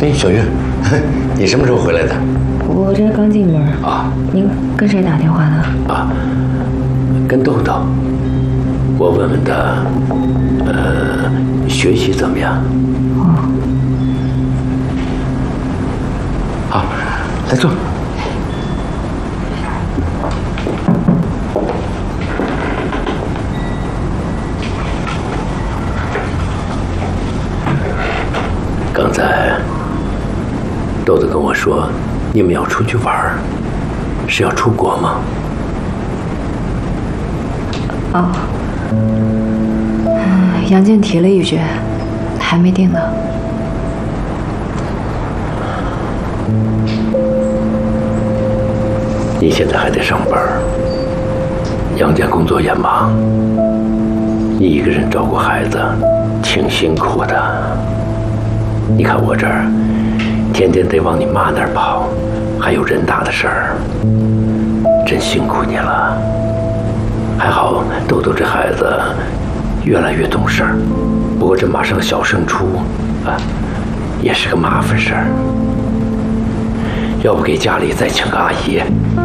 哎，小玉，你什么时候回来的？ 我这刚进门啊。 您跟谁打电话呢？ 啊，跟豆豆。我问问他，学习怎么样？ 哦。 好，来坐。刚才豆豆跟我说，你们要出去玩，是要出国吗？ 哦，杨静提了一句，还没定呢。 你现在还得上班，杨家工作也忙，你一个人照顾孩子，挺辛苦的。你看我这儿，天天得往你妈那儿跑，还有人大的事儿，真辛苦你了。还好豆豆这孩子越来越懂事儿，不过这马上小升初啊，也是个麻烦事儿。要不给家里再请个阿姨，